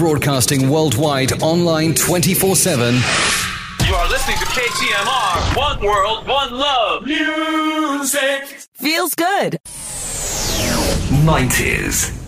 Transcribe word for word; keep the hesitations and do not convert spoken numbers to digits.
broadcasting worldwide, online twenty-four seven. You are listening to K T M R, One World, One Love. Music Feels good. nineties.